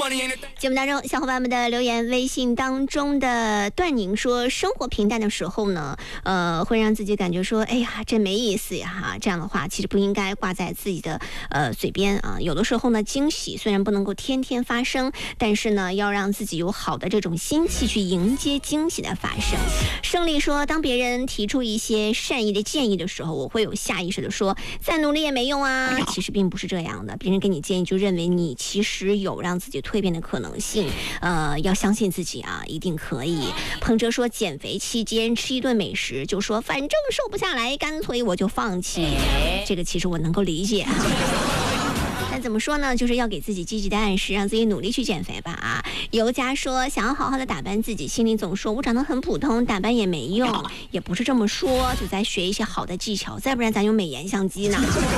节目当中，小伙伴们的留言，微信当中的段宁说，生活平淡的时候呢，会让自己感觉说，哎呀，真没意思呀哈。这样的话，其实不应该挂在自己的嘴边啊。有的时候呢，惊喜虽然不能够天天发生，但是呢，要让自己有好的这种心气去迎接惊喜的发生。胜利说，当别人提出一些善意的建议的时候，我会有下意识的说，再努力也没用啊。其实并不是这样的，别人给你建议就认为你其实有让自己蜕变的可能性，要相信自己啊，一定可以。彭哲说，减肥期间吃一顿美食就说反正瘦不下来，干脆我就放弃。这个其实我能够理解。但怎么说呢，就是要给自己积极的暗示，让自己努力去减肥吧啊。尤佳说，想要好好的打扮自己，心里总说我长得很普通，打扮也没用。也不是这么说，就在学一些好的技巧，再不然咱有美颜相机呢。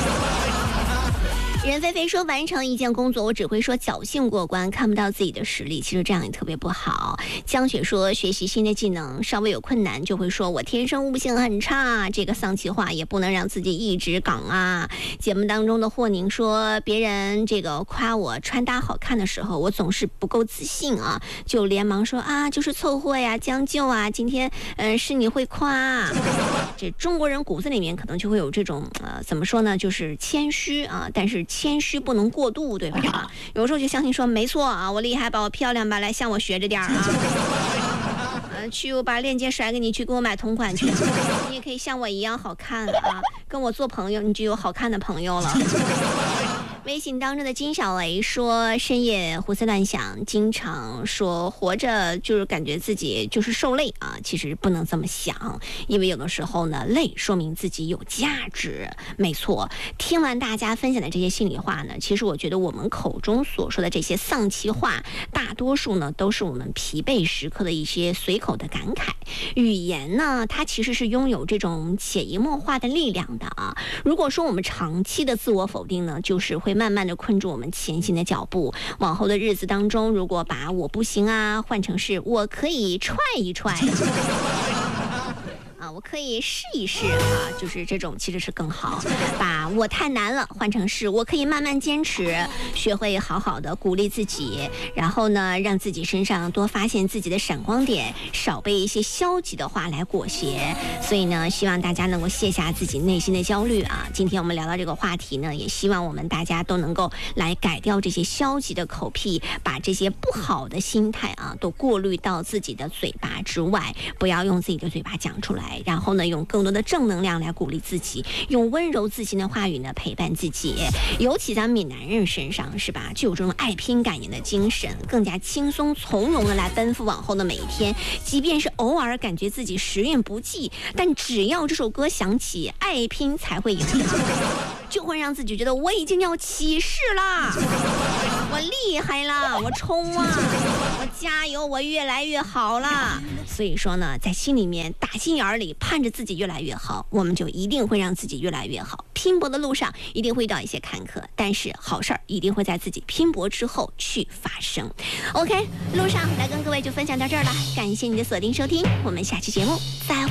任菲菲说，完成一件工作我只会说侥幸过关，看不到自己的实力，其实这样也特别不好。江雪说，学习新的技能稍微有困难就会说我天生悟性很差，这个丧气话也不能让自己一直讲啊。节目当中的霍宁说，别人这个夸我穿搭好看的时候，我总是不够自信啊，就连忙说啊，就是凑合呀，将就啊，今天是你会夸。这中国人骨子里面可能就会有这种怎么说呢，就是谦虚啊，但是谦虚不能过度，对吧？有时候就相信说没错啊，我厉害吧，我漂亮吧，来向我学着点啊。去我把链接甩给你，去给我买同款去。你也可以像我一样好看啊，跟我做朋友，你就有好看的朋友了。微信当中的金小雷说，深夜胡思乱想，经常说活着就是感觉自己就是受累啊，其实不能这么想，因为有的时候呢，累说明自己有价值。没错，听完大家分享的这些心里话呢，其实我觉得我们口中所说的这些丧气话，大多数呢都是我们疲惫时刻的一些随口的感慨。语言呢，它其实是拥有这种潜移默化的力量的啊。如果说我们长期的自我否定呢，就是会慢慢的困住我们前行的脚步。往后的日子当中，如果把我不行啊换成是我可以踹一踹我可以试一试啊，就是这种其实是更好。把我太难了换成是我可以慢慢坚持，学会好好的鼓励自己，然后呢，让自己身上多发现自己的闪光点，少被一些消极的话来裹挟。所以呢，希望大家能够卸下自己内心的焦虑啊。今天我们聊到这个话题呢，也希望我们大家都能够来改掉这些消极的口癖，把这些不好的心态啊都过滤到自己的嘴巴之外，不要用自己的嘴巴讲出来。然后呢，用更多的正能量来鼓励自己，用温柔自信的话语呢陪伴自己。尤其咱们闽南人身上是吧，就有这种爱拼敢言的精神，更加轻松从容的来奔赴往后的每一天。即便是偶尔感觉自己时运不济，但只要这首歌响起，爱拼才会赢，就会让自己觉得我已经要起势啦，我厉害啦，我冲啊，我加油，我越来越好啦。所以说呢，在心里面打心眼里盼着自己越来越好，我们就一定会让自己越来越好。拼搏的路上一定会遇到一些坎坷，但是好事儿一定会在自己拼搏之后去发生。 OK， 路上来跟各位就分享到这儿了，感谢你的锁定收听，我们下期节目再会。